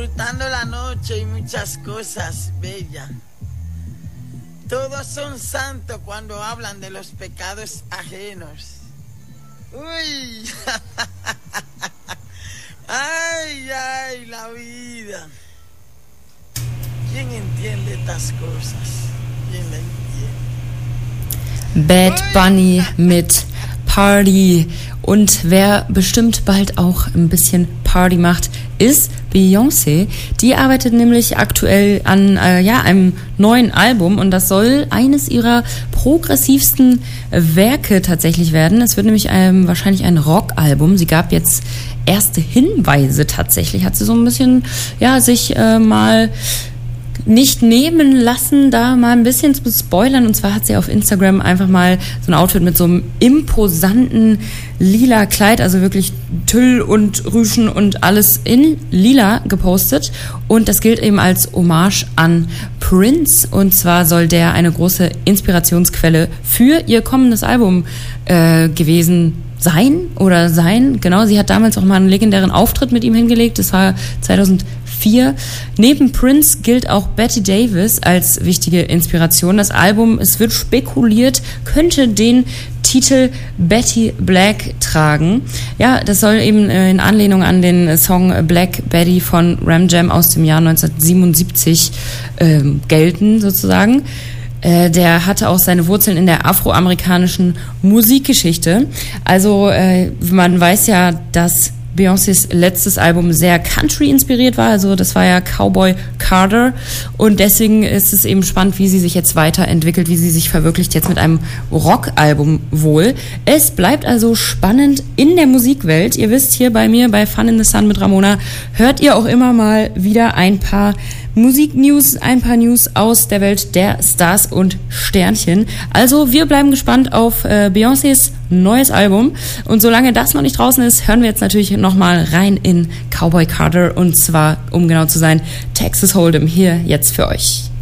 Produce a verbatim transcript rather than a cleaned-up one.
disfrutando la noche y muchas cosas bellas. Todos son santos cuando hablan de los pecados ajenos. Uy, ay, ay, la vida. ¿Quién entiende estas cosas? ¿Quién la entiende? Bad Bunny mit Party. Und wer bestimmt bald auch ein bisschen Party macht, ist Beyoncé. Die arbeitet nämlich aktuell an äh, ja, einem neuen Album und das soll eines ihrer progressivsten Werke tatsächlich werden. Es wird nämlich ähm, wahrscheinlich ein Rockalbum. Sie gab jetzt erste Hinweise tatsächlich. Hat sie so ein bisschen ja sich äh, mal nicht nehmen lassen, da mal ein bisschen zu spoilern. Und zwar hat sie auf Instagram einfach mal so ein Outfit mit so einem imposanten lila Kleid, also wirklich Tüll und Rüschen und alles in lila gepostet. Und das gilt eben als Hommage an Prince. Und zwar soll der eine große Inspirationsquelle für ihr kommendes Album äh, gewesen sein oder sein. Genau, sie hat damals auch mal einen legendären Auftritt mit ihm hingelegt. Das war zweitausendvier. Neben Prince gilt auch Betty Davis als wichtige Inspiration. Das Album, es wird spekuliert, könnte den Titel Betty Black tragen. Ja, das soll eben in Anlehnung an den Song Black Betty von Ram Jam aus dem Jahr neunzehnhundertsiebenundsiebzig äh, gelten, sozusagen. Äh, der hatte auch seine Wurzeln in der afroamerikanischen Musikgeschichte. Also äh, man weiß ja, dass Beyoncés letztes Album sehr Country inspiriert war, also das war ja Cowboy Carter und deswegen ist es eben spannend, wie sie sich jetzt weiterentwickelt, wie sie sich verwirklicht jetzt mit einem Rockalbum wohl. Es bleibt also spannend in der Musikwelt. Ihr wisst, hier bei mir bei Fun in the Sun mit Ramona hört ihr auch immer mal wieder ein paar Musiknews, ein paar News aus der Welt der Stars und Sternchen. Also wir bleiben gespannt auf äh, Beyoncés neues Album und solange das noch nicht draußen ist, hören wir jetzt natürlich nochmal rein in Cowboy Carter und zwar, um genau zu sein, Texas Hold'em hier jetzt für euch.